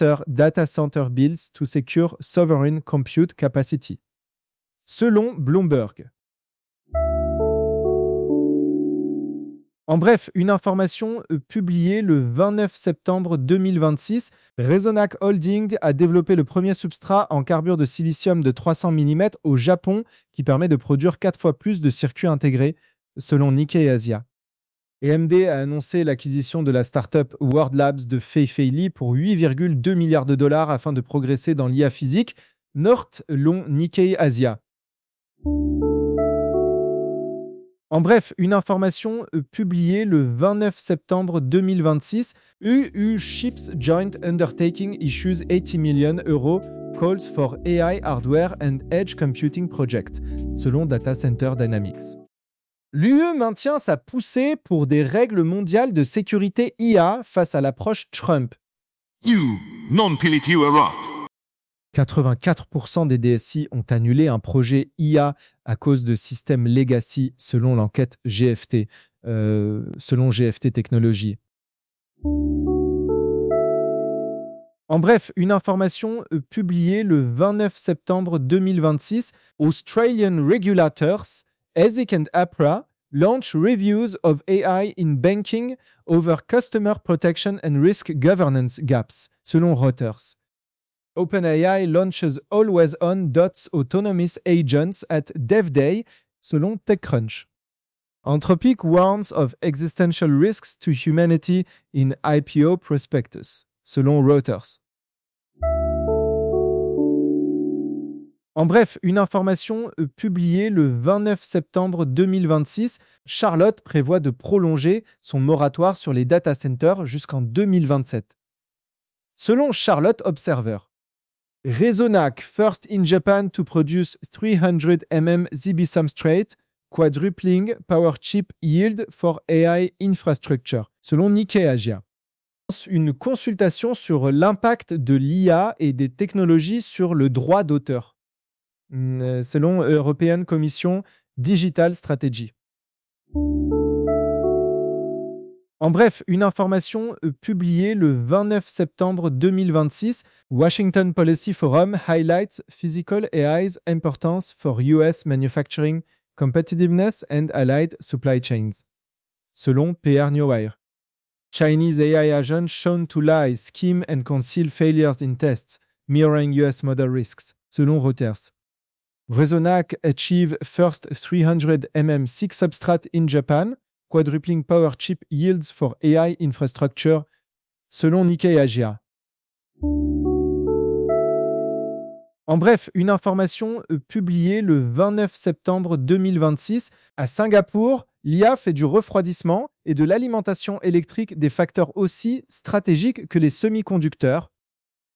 faster data center builds to secure sovereign compute capacity. Selon Bloomberg. En bref, une information publiée le 29 septembre 2026, Resonac Holding a développé le premier substrat en carbure de silicium de 300 mm au Japon qui permet de produire 4 fois plus de circuits intégrés, selon Nikkei Asia. AMD a annoncé l'acquisition de la start-up World Labs de Fei Fei Li pour 8,2 milliards de dollars afin de progresser dans l'IA physique, North long Nikkei Asia. En bref, une information publiée le 29 septembre 2026, UU Ships Joint Undertaking issues 80 million euros calls for AI hardware and edge computing project, selon Data Center Dynamics. L'UE maintient sa poussée pour des règles mondiales de sécurité IA face à l'approche Trump. 84% des DSI ont annulé un projet IA à cause de systèmes legacy, selon l'enquête GFT, selon GFT Technologies. En bref, une information publiée le 29 septembre 2026, Australian regulators, ESIC and APRA, launch reviews of AI in banking over customer protection and risk governance gaps, selon Reuters. OpenAI launches always-on DOTS autonomous agents at DevDay, selon TechCrunch. Anthropic warns of existential risks to humanity in IPO prospectus, selon Reuters. En bref, une information publiée le 29 septembre 2026, Charlotte prévoit de prolonger son moratoire sur les data centers jusqu'en 2027. Selon Charlotte Observer, Resonac, first in Japan to produce 300 mm ZB substrate, quadrupling power chip yield for AI infrastructure, selon Nikkei Asia. Une consultation sur l'impact de l'IA et des technologies sur le droit d'auteur, selon European Commission Digital Strategy. En bref, une information publiée le 29 septembre 2026, Washington Policy Forum highlights physical AI's importance for US manufacturing competitiveness and allied supply chains, selon PR Newswire. Chinese AI agents shown to lie, scheme and conceal failures in tests, mirroring US model risks, selon Reuters. Resonac achieve first 300 mm SiC substrate in Japan, quadrupling power chip yields for AI infrastructure, selon Nikkei Asia. En bref, une information publiée le 29 septembre 2026, à Singapour, l'IA fait du refroidissement et de l'alimentation électrique des facteurs aussi stratégiques que les semi-conducteurs,